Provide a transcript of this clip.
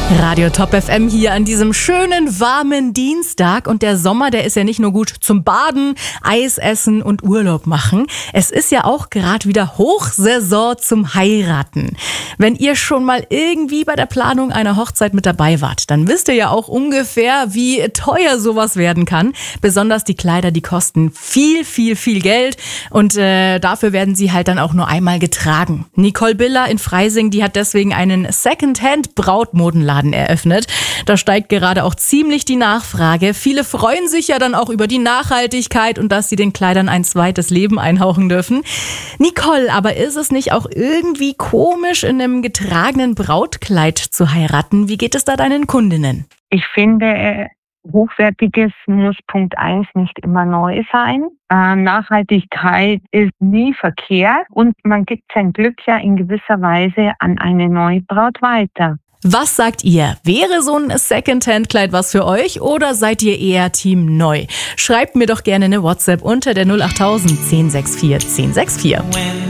Radio Top FM hier an diesem schönen, warmen Dienstag. Und der Sommer, der ist ja nicht nur gut zum Baden, Eis essen und Urlaub machen. Es ist ja auch gerade wieder Hochsaison zum Heiraten. Wenn ihr schon mal irgendwie bei der Planung einer Hochzeit mit dabei wart, dann wisst ihr ja auch ungefähr, wie teuer sowas werden kann. Besonders die Kleider, die kosten viel, viel, viel Geld. Und dafür werden sie halt dann auch nur einmal getragen. Nicole Biller in Freising, die hat deswegen einen Secondhand-Brautmodenladen eröffnet. Da steigt gerade auch ziemlich die Nachfrage. Viele freuen sich ja dann auch über die Nachhaltigkeit und dass sie den Kleidern ein zweites Leben einhauchen dürfen. Nicole, aber ist es nicht auch irgendwie komisch, in einem getragenen Brautkleid zu heiraten? Wie geht es da deinen Kundinnen? Ich finde, Hochwertiges muss Punkt 1 nicht immer neu sein. Nachhaltigkeit ist nie verkehrt und man gibt sein Glück ja in gewisser Weise an eine neue Braut weiter. Was sagt ihr? Wäre so ein Secondhand-Kleid was für euch oder seid ihr eher Team Neu? Schreibt mir doch gerne eine WhatsApp unter der 08000 1064 1064.